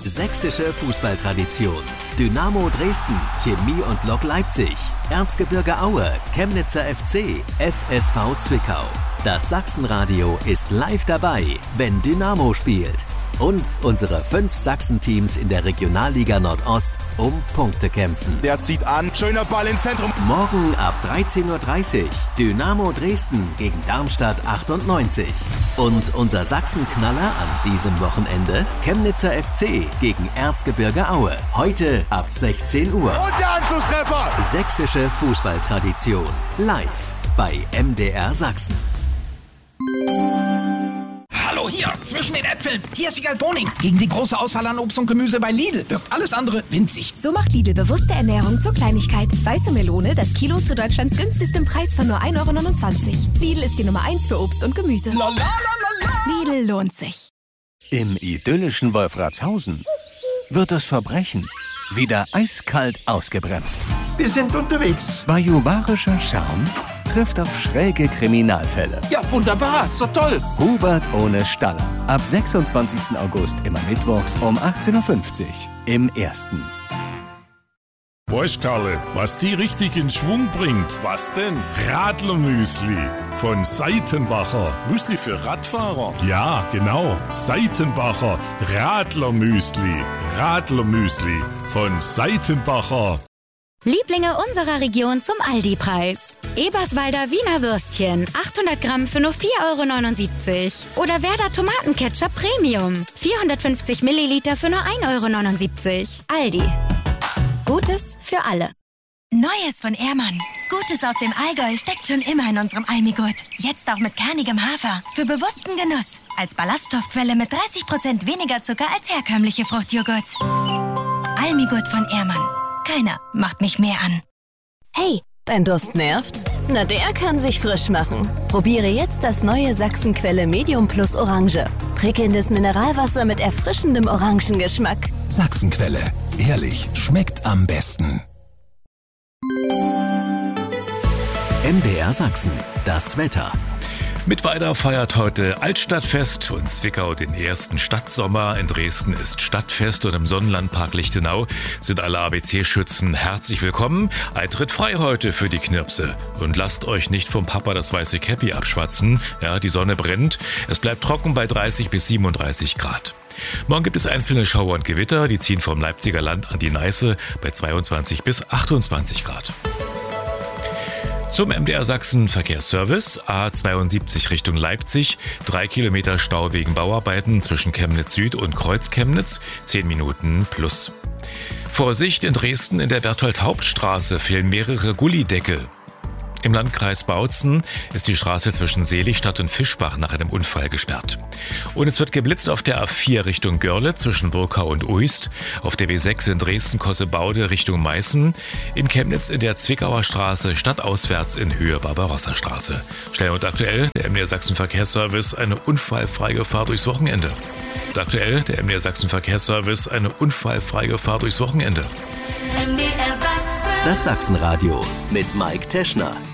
Sächsische Fußballtradition. Dynamo Dresden, Chemie und Lok Leipzig, Erzgebirge Aue, Chemnitzer FC, FSV Zwickau. Das Sachsenradio ist live dabei, wenn Dynamo spielt. Und unsere 5 Sachsen-Teams in der Regionalliga Nordost um Punkte kämpfen. Der zieht an, schöner Ball ins Zentrum. Morgen ab 13:30 Uhr Dynamo Dresden gegen Darmstadt 98. Und unser Sachsenknaller an diesem Wochenende, Chemnitzer FC gegen Erzgebirge Aue. Heute ab 16 Uhr. Und der Anschlusstreffer! Sächsische Fußballtradition. Live bei MDR Sachsen. Hallo, hier, zwischen den Äpfeln. Hier ist die Galboning. Gegen die große Auswahl an Obst und Gemüse bei Lidl wirkt alles andere winzig. So macht Lidl bewusste Ernährung zur Kleinigkeit. Weiße Melone, das Kilo zu Deutschlands günstigstem Preis von nur 1,29 €. Lidl ist die Nummer 1 für Obst und Gemüse. Lidl lohnt sich. Im idyllischen Wolfratshausen wird das Verbrechen wieder eiskalt ausgebremst. Wir sind unterwegs. Bajuwarischer Charme trifft auf schräge Kriminalfälle. Ja, wunderbar. Ist doch toll. Hubert ohne Staller. Ab 26. August immer mittwochs um 18:50 Uhr im Ersten. Weißt Karle, was die richtig in Schwung bringt? Was denn? Radlermüsli von Seitenbacher. Müsli für Radfahrer. Ja, genau. Seitenbacher Radlermüsli. Radlermüsli von Seitenbacher. Lieblinge unserer Region zum Aldi-Preis. Eberswalder Wiener Würstchen, 800 Gramm für nur 4,79 € Oder Werder Tomatenketchup Premium, 450 Milliliter für nur 1,79 €. Aldi. Gutes für alle. Neues von Ehrmann. Gutes aus dem Allgäu steckt schon immer in unserem Almigurt. Jetzt auch mit kernigem Hafer. Für bewussten Genuss. Als Ballaststoffquelle mit 30% weniger Zucker als herkömmliche Fruchtjoghurts. Almigurt von Ehrmann. Keiner macht mich mehr an. Hey, dein Durst nervt? Na, der kann sich frisch machen. Probiere jetzt das neue Sachsenquelle Medium Plus Orange. Prickelndes Mineralwasser mit erfrischendem Orangengeschmack. Sachsenquelle. Ehrlich, schmeckt am besten. MDR Sachsen. Das Wetter. Mittweida feiert heute Altstadtfest und Zwickau den ersten Stadtsommer. In Dresden ist Stadtfest und im Sonnenlandpark Lichtenau sind alle ABC-Schützen herzlich willkommen. Eintritt frei heute für die Knirpse. Und lasst euch nicht vom Papa das weiße Käppi abschwatzen. Ja, die Sonne brennt. Es bleibt trocken bei 30 bis 37 Grad. Morgen gibt es einzelne Schauer und Gewitter. Die ziehen vom Leipziger Land an die Neiße bei 22 bis 28 Grad. Zum MDR Sachsen Verkehrsservice, A72 Richtung Leipzig, 3 Kilometer Stau wegen Bauarbeiten zwischen Chemnitz Süd und Kreuz-Chemnitz, 10 Minuten plus. Vorsicht, in Dresden in der Berthold-Haupt-Straße fehlen mehrere Gullideckel. Im Landkreis Bautzen ist die Straße zwischen Seligstadt und Fischbach nach einem Unfall gesperrt. Und es wird geblitzt auf der A4 Richtung Görle zwischen Burkau und Uist, auf der B6 in Dresden-Kossebaude Richtung Meißen, in Chemnitz in der Zwickauer Straße stadtauswärts in Höhe Barbarossa-Straße. Schnell und aktuell, der MDR Sachsen Verkehrsservice, eine unfallfreie Fahrt durchs Wochenende. Und aktuell, der MDR Sachsen Verkehrsservice, eine unfallfreie Fahrt durchs Wochenende. Das Sachsenradio mit Mike Teschner.